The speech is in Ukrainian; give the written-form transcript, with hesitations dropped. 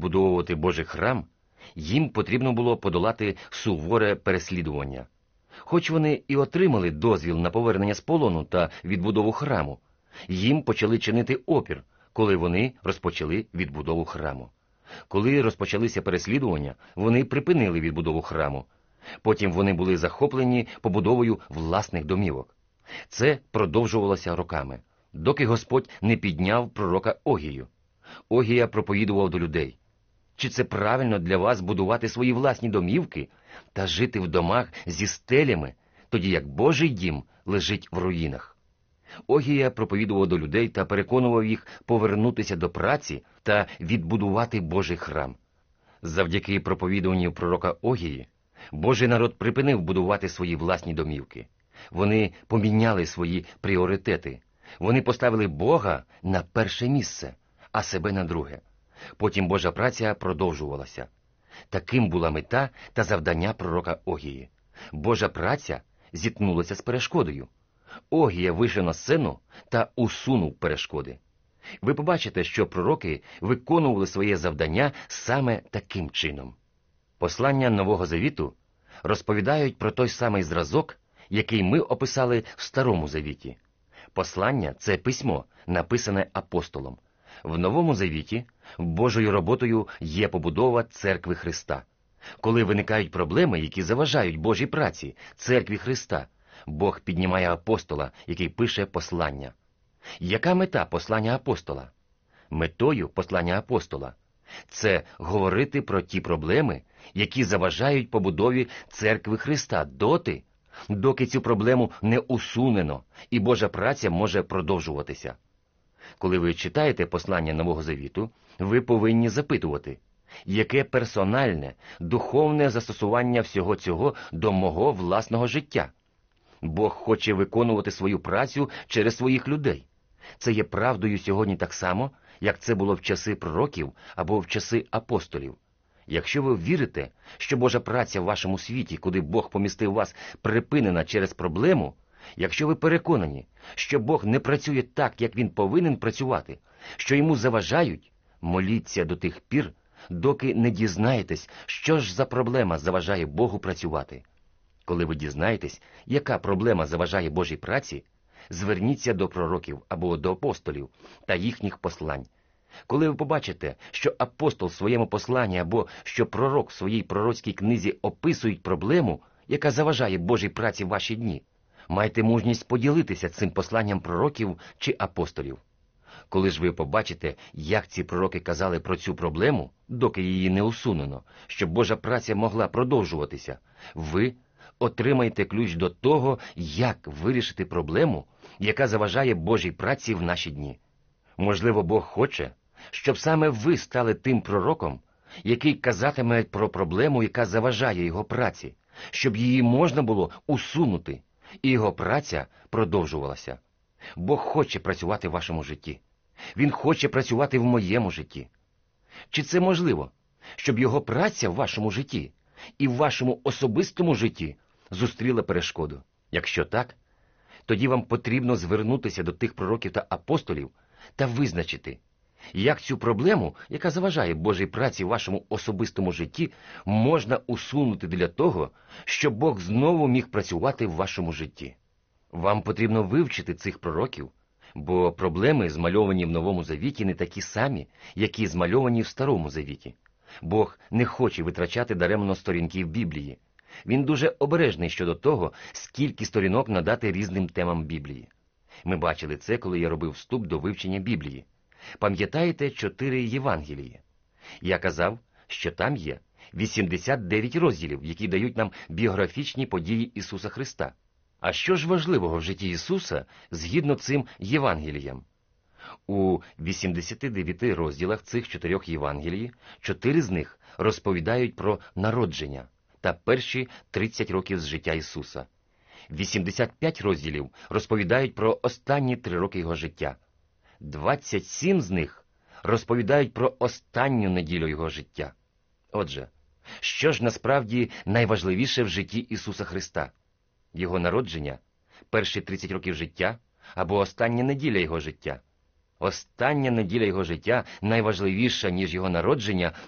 відбудовувати Божий храм, їм потрібно було подолати суворе переслідування. Хоч вони і отримали дозвіл на повернення з полону та відбудову храму, їм почали чинити опір, коли вони розпочали відбудову храму. Коли розпочалися переслідування, вони припинили відбудову храму. Потім вони були захоплені побудовою власних домівок. Це продовжувалося роками, доки Господь не підняв пророка Огію. Огія проповідував до людей: чи це правильно для вас будувати свої власні домівки та жити в домах зі стелями, тоді як Божий дім лежить в руїнах? Огія проповідував до людей та переконував їх повернутися до праці та відбудувати Божий храм. Завдяки проповідуванню пророка Огії, Божий народ припинив будувати свої власні домівки. Вони поміняли свої пріоритети. Вони поставили Бога на перше місце, а себе на друге. Потім Божа праця продовжувалася. Таким була мета та завдання пророка Огії. Божа праця зіткнулася з перешкодою. Огія вийшов на сцену та усунув перешкоди. Ви побачите, що пророки виконували своє завдання саме таким чином. Послання Нового Завіту розповідають про той самий зразок, який ми описали в Старому Завіті. Послання – це письмо, написане апостолом. В Новому Завіті Божою роботою є побудова Церкви Христа. Коли виникають проблеми, які заважають Божій праці, Церкві Христа, Бог піднімає апостола, який пише послання. Яка мета послання апостола? Метою послання апостола – це говорити про ті проблеми, які заважають побудові Церкви Христа доти, доки цю проблему не усунено, і Божа праця може продовжуватися. Коли ви читаєте послання Нового Завіту, ви повинні запитувати, яке персональне, духовне застосування всього цього до мого власного життя? Бог хоче виконувати свою працю через своїх людей. Це є правдою сьогодні так само, як це було в часи пророків або в часи апостолів. Якщо ви вірите, що Божа праця в вашому світі, куди Бог помістив вас, припинена через проблему, якщо ви переконані, що Бог не працює так, як Він повинен працювати, що Йому заважають, моліться до тих пір, доки не дізнаєтесь, що ж за проблема заважає Богу працювати. Коли ви дізнаєтесь, яка проблема заважає Божій праці, зверніться до пророків або до апостолів та їхніх послань. Коли ви побачите, що апостол в своєму посланні або що пророк в своїй пророцькій книзі описують проблему, яка заважає Божій праці в ваші дні, майте мужність поділитися цим посланням пророків чи апостолів. Коли ж ви побачите, як ці пророки казали про цю проблему, доки її не усунено, щоб Божа праця могла продовжуватися, ви отримаєте ключ до того, як вирішити проблему, яка заважає Божій праці в наші дні. Можливо, Бог хоче, щоб саме ви стали тим пророком, який казатиме про проблему, яка заважає його праці, щоб її можна було усунути, і його праця продовжувалася. Бог хоче працювати в вашому житті. Він хоче працювати в моєму житті. Чи це можливо, щоб його праця в вашому житті і в вашому особистому житті зустріла перешкоду? Якщо так, тоді вам потрібно звернутися до тих пророків та апостолів та визначити, як цю проблему, яка заважає Божій праці в вашому особистому житті, можна усунути для того, щоб Бог знову міг працювати в вашому житті. Вам потрібно вивчити цих пророків, бо проблеми, змальовані в Новому Завіті, не такі самі, які змальовані в Старому Завіті. Бог не хоче витрачати даремно сторінки в Біблії. Він дуже обережний щодо того, скільки сторінок надати різним темам Біблії. Ми бачили це, коли я робив вступ до вивчення Біблії. Пам'ятаєте 4 Євангелії? Я казав, що там є 89 розділів, які дають нам біографічні події Ісуса Христа. А що ж важливого в житті Ісуса згідно цим Євангеліям? У 89 розділах цих 4 Євангелій 4 з них розповідають про народження та перші 30 років з життя Ісуса. 85 розділів розповідають про останні 3 роки Його життя. 27 з них розповідають про останню неділю Його життя. Отже, що ж насправді найважливіше в житті Ісуса Христа? Його народження, перші 30 років життя або остання неділя Його життя? Остання неділя Його життя найважливіша, ніж Його народження